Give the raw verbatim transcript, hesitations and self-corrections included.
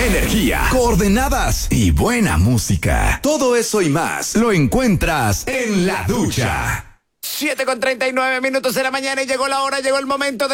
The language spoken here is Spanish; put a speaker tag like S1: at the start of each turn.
S1: energía, coordenadas y buena música. Todo eso y más lo encuentras en La Ducha.
S2: siete con treinta y nueve minutos de la mañana y llegó la hora, llegó el momento de